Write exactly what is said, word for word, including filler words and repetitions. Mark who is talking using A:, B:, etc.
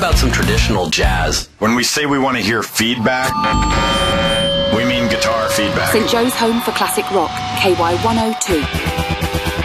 A: about some traditional jazz?
B: When we say we want to hear feedback, we mean guitar feedback.
C: Saint Joe's Home for Classic Rock, K Y one oh two.